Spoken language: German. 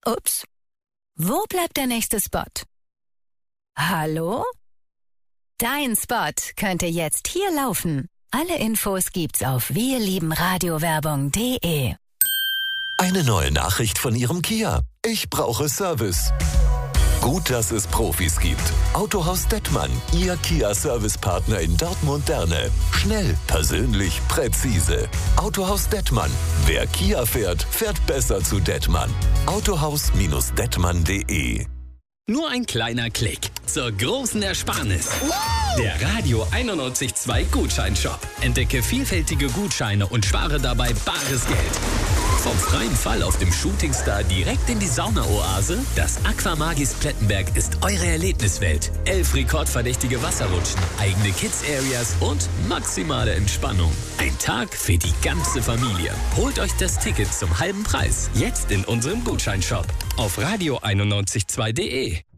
Ups. Wo bleibt der nächste Spot? Hallo? Dein Spot könnte jetzt hier laufen. Alle Infos gibt's auf wirliebenradiowerbung.de. Eine neue Nachricht von Ihrem Kia. Ich brauche Service. Gut, dass es Profis gibt. Autohaus Dettmann, Ihr Kia-Servicepartner in Dortmund-Derne. Schnell, persönlich, präzise. Autohaus Dettmann. Wer Kia fährt, fährt besser zu Dettmann. Autohaus-dettmann.de. Nur ein kleiner Klick zur großen Ersparnis. Der Radio 91.2 Gutscheinshop. Entdecke vielfältige Gutscheine und spare dabei bares Geld. Vom freien Fall auf dem Shootingstar direkt in die Saunaoase. Das Aquamagis Plettenberg ist eure Erlebniswelt. 11 rekordverdächtige Wasserrutschen, eigene Kids-Areas und maximale Entspannung. Ein Tag für die ganze Familie. Holt euch das Ticket zum halben Preis. Jetzt in unserem Gutscheinshop auf radio912.de.